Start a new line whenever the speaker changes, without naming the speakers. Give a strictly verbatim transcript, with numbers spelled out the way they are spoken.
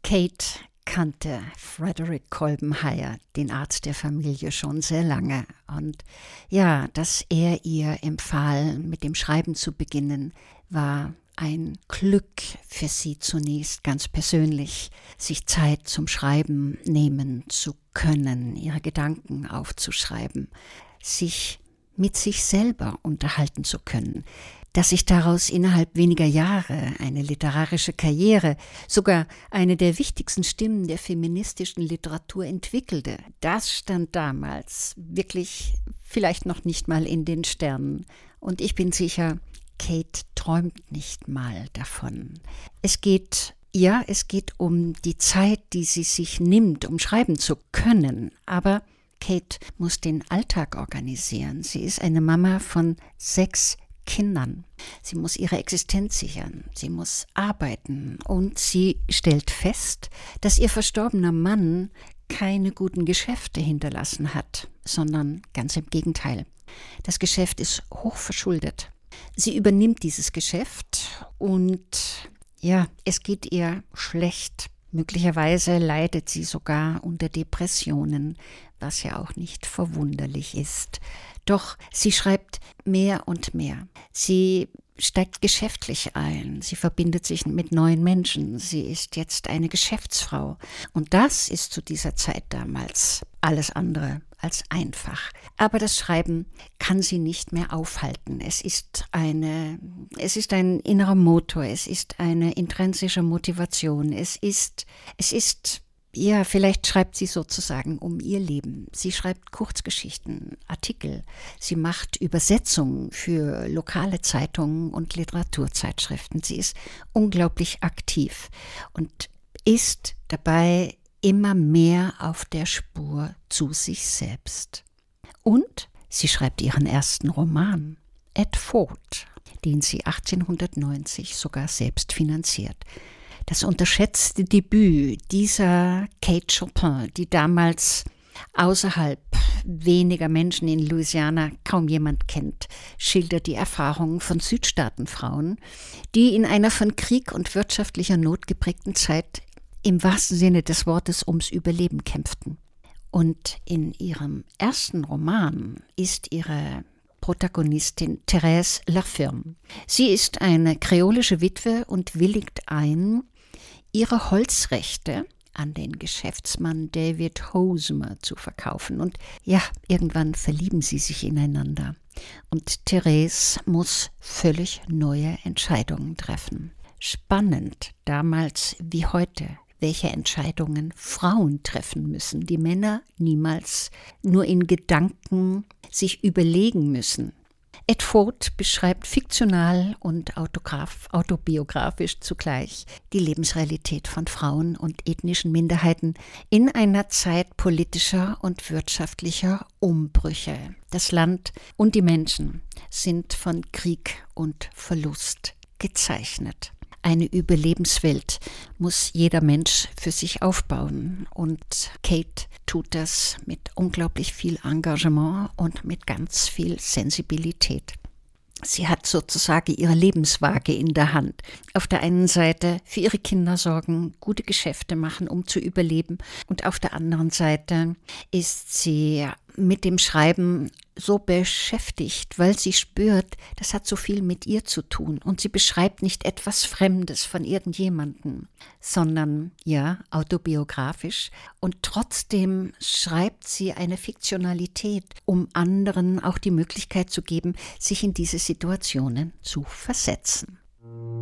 Kate kannte Frederick Kolbenheier, den Arzt der Familie, schon sehr lange. Und ja, dass er ihr empfahl, mit dem Schreiben zu beginnen, war ein Glück für sie zunächst ganz persönlich, sich Zeit zum Schreiben nehmen zu können, ihre Gedanken aufzuschreiben, sich mit sich selber unterhalten zu können. Dass sich daraus innerhalb weniger Jahre eine literarische Karriere, sogar eine der wichtigsten Stimmen der feministischen Literatur entwickelte, das stand damals wirklich vielleicht noch nicht mal in den Sternen. Und ich bin sicher, Kate träumt nicht mal davon. Es geht, ja, es geht um die Zeit, die sie sich nimmt, um schreiben zu können, aber Kate muss den Alltag organisieren. Sie ist eine Mama von sechs Kindern. Sie muss ihre Existenz sichern, sie muss arbeiten und sie stellt fest, dass ihr verstorbener Mann keine guten Geschäfte hinterlassen hat, sondern ganz im Gegenteil. Das Geschäft ist hoch verschuldet. Sie übernimmt dieses Geschäft und ja, es geht ihr schlecht. Möglicherweise leidet sie sogar unter Depressionen, was ja auch nicht verwunderlich ist. Doch sie schreibt mehr und mehr. Sie steigt geschäftlich ein. Sie verbindet sich mit neuen Menschen. Sie ist jetzt eine Geschäftsfrau. Und das ist zu dieser Zeit damals alles andere als einfach. Aber das Schreiben kann sie nicht mehr aufhalten. Es ist eine, es ist ein innerer Motor. Es ist eine intrinsische Motivation. Es ist, es ist Ja, vielleicht schreibt sie sozusagen um ihr Leben. Sie schreibt Kurzgeschichten, Artikel. Sie macht Übersetzungen für lokale Zeitungen und Literaturzeitschriften. Sie ist unglaublich aktiv und ist dabei immer mehr auf der Spur zu sich selbst. Und sie schreibt ihren ersten Roman, Ed Ford, den sie achtzehnhundertneunzig sogar selbst finanziert. Das unterschätzte Debüt dieser Kate Chopin, die damals außerhalb weniger Menschen in Louisiana kaum jemand kennt, schildert die Erfahrungen von Südstaatenfrauen, die in einer von Krieg und wirtschaftlicher Not geprägten Zeit im wahrsten Sinne des Wortes ums Überleben kämpften. Und in ihrem ersten Roman ist ihre Protagonistin Thérèse Lafirme. Sie ist eine kreolische Witwe und willigt ein, ihre Holzrechte an den Geschäftsmann David Hosmer zu verkaufen. Und ja, irgendwann verlieben sie sich ineinander. Und Thérèse muss völlig neue Entscheidungen treffen. Spannend, damals wie heute, welche Entscheidungen Frauen treffen müssen, die Männer niemals nur in Gedanken sich überlegen müssen. Ed Ford beschreibt fiktional und autograf, autobiografisch zugleich die Lebensrealität von Frauen und ethnischen Minderheiten in einer Zeit politischer und wirtschaftlicher Umbrüche. Das Land und die Menschen sind von Krieg und Verlust gezeichnet. Eine Überlebenswelt muss jeder Mensch für sich aufbauen und Kate tut das mit unglaublich viel Engagement und mit ganz viel Sensibilität. Sie hat sozusagen ihre Lebenswaage in der Hand. Auf der einen Seite für ihre Kinder sorgen, gute Geschäfte machen, um zu überleben. Und auf der anderen Seite ist sie mit dem Schreiben so beschäftigt, weil sie spürt, das hat so viel mit ihr zu tun. Und sie beschreibt nicht etwas Fremdes von irgendjemandem, sondern, ja, autobiografisch. Und trotzdem schreibt sie eine Fiktionalität, um anderen auch die Möglichkeit zu geben, sich in diese Situationen zu versetzen.